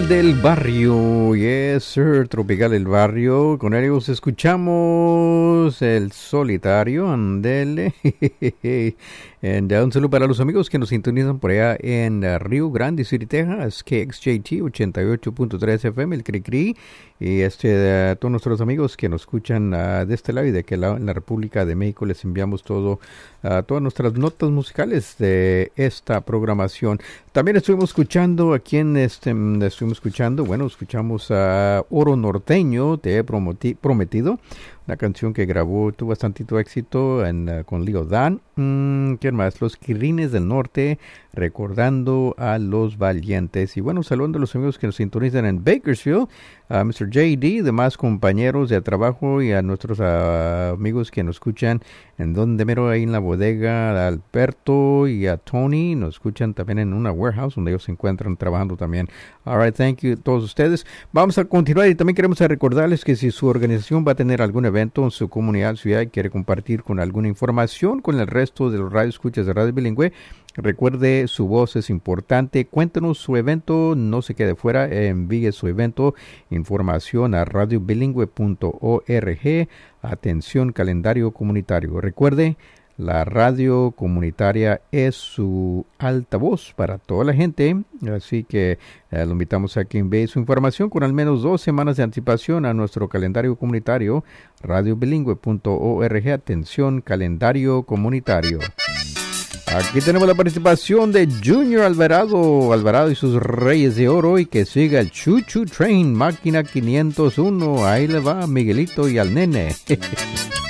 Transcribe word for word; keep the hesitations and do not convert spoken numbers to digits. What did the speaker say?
Tropical del Barrio, yes sir, Tropical del Barrio. Con ellos escuchamos El Solitario, andele. And, uh, un saludo para los amigos que nos sintonizan por allá en uh, Rio Grande City, Texas, K X J T ochenta y ocho punto tres F M, el Cri Cri. Y este, uh, todos nuestros amigos que nos escuchan uh, de este lado y de aquel lado en la República de México, les enviamos todo, uh, todas nuestras notas musicales de esta programación. También estuvimos escuchando, aquí en este, estuvimos escuchando, bueno, escuchamos a uh, Oro Norteño, Te he prometi- prometido, una canción que grabó, tuvo bastantito éxito en, uh, con Leo Dan. Mm, ¿Quién más? Los Quirrines del Norte, Recordando a los Valientes. Y bueno, saludando a los amigos que nos sintonizan en Bakersfield, a mister J D, demás compañeros de trabajo y a nuestros uh, amigos que nos escuchan en donde mero ahí en la bodega, a Alberto y a Tony, nos escuchan también en una warehouse donde ellos se encuentran trabajando también. All right, thank you a todos ustedes. Vamos a continuar y también queremos recordarles que si su organización va a tener algún evento en su comunidad, ciudad y quiere compartir con alguna información con el resto de los radioescuchas de Radio Bilingüe, recuerde, su voz es importante. Cuéntenos su evento, no se quede fuera, envíe su evento, información a radio bilingüe punto org. Atención, calendario comunitario. Recuerde, la radio comunitaria es su altavoz para toda la gente, así que eh, lo invitamos a que envíe su información con al menos dos semanas de anticipación a nuestro calendario comunitario, radio bilingüe punto org. Atención, calendario comunitario. Aquí tenemos la participación de Junior Alvarado, Alvarado y sus Reyes de Oro, y que siga el Choo Choo Train, máquina quinientos uno. Ahí le va Miguelito y al nene.